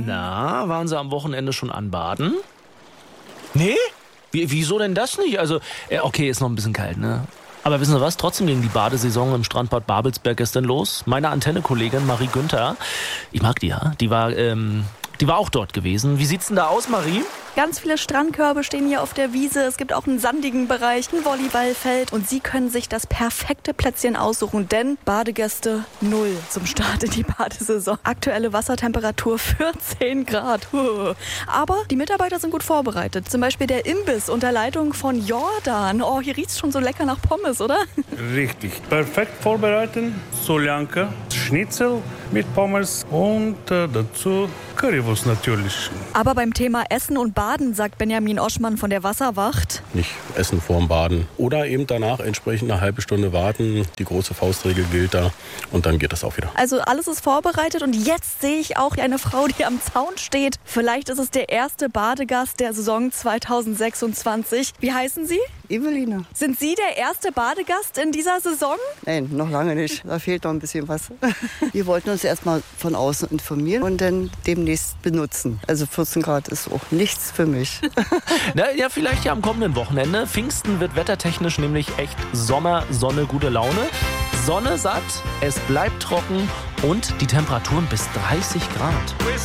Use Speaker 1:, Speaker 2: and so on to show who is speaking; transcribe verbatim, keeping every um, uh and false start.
Speaker 1: Na, waren Sie am Wochenende schon anbaden? Nee? Wie, wieso denn das nicht? Also, äh, okay, ist noch ein bisschen kalt, ne? Aber wissen Sie was? Trotzdem ging die Badesaison im Strandbad Babelsberg gestern los. Meine Antenne-Kollegin Marie Günther, ich mag die ja, die war, ähm, die war auch dort gewesen. Wie sieht's denn da aus, Marie?
Speaker 2: Ganz viele Strandkörbe stehen hier auf der Wiese. Es gibt auch einen sandigen Bereich, ein Volleyballfeld. Und Sie können sich das perfekte Plätzchen aussuchen, denn Badegäste null zum Start in die Badesaison. Aktuelle Wassertemperatur vierzehn Grad. Aber die Mitarbeiter sind gut vorbereitet. Zum Beispiel der Imbiss unter Leitung von Jordan. Oh, hier riecht's schon so lecker nach Pommes, oder?
Speaker 3: Richtig. Perfekt vorbereiten. Soljanka, Schnitzel mit Pommes und äh, dazu Currywurst natürlich.
Speaker 2: Aber beim Thema Essen und Baden sagt Benjamin Oschmann von der Wasserwacht:
Speaker 4: Nicht essen vorm Baden. Oder eben danach entsprechend eine halbe Stunde warten. Die große Faustregel gilt da und dann geht das auch wieder.
Speaker 2: Also alles ist vorbereitet und jetzt sehe ich auch eine Frau, die am Zaun steht. Vielleicht ist es der erste Badegast der Saison zweitausendsechsundzwanzig. Wie heißen Sie?
Speaker 5: Evelina.
Speaker 2: Sind Sie der erste Badegast in dieser Saison?
Speaker 5: Nein, noch lange nicht. Da fehlt noch ein bisschen was. Wir wollten uns erstmal von außen informieren und dann demnächst benutzen. Also vierzehn Grad ist auch nichts für mich.
Speaker 1: Na, ja, vielleicht ja am kommenden Wochenende. Pfingsten wird wettertechnisch nämlich echt Sommer, Sonne, gute Laune. Sonne satt, es bleibt trocken und die Temperaturen bis dreißig Grad.